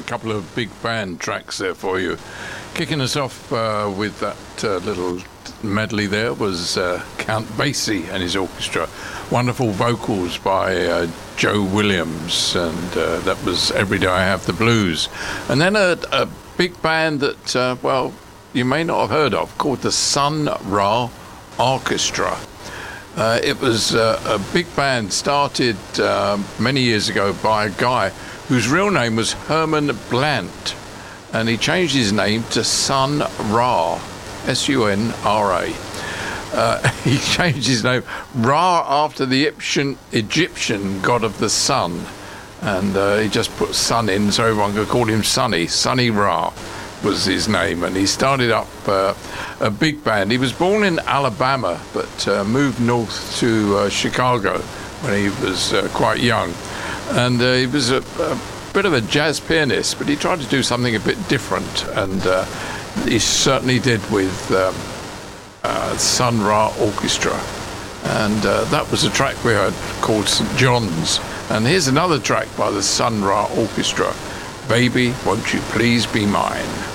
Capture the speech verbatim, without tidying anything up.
couple of big band tracks there for you. Kicking us off uh, with that uh, little medley there was uh, Count Basie and his orchestra. Wonderful vocals by uh, Joe Williams, and uh, that was Every Day I Have the Blues. And then a, a big band that, uh, well, you may not have heard of, called the Sun Ra Orchestra. Uh, it was uh, a big band started uh, many years ago by a guy whose real name was Herman Blant, and he changed his name to Sun Ra, S U N R A. Uh, he changed his name Ra after the Egyptian, Egyptian god of the sun, and uh, he just put sun in so everyone could call him Sunny. Sunny Ra was his name, and he started up uh, a big band. He was born in Alabama, but uh, moved north to uh, Chicago when he was uh, quite young. And uh, he was a, a bit of a jazz pianist, but he tried to do something a bit different, and uh, he certainly did with um, uh, Sun Ra Orchestra. And uh, that was a track we heard called Saint John's. And here's another track by the Sun Ra Orchestra, Baby, Won't You Please Be Mine.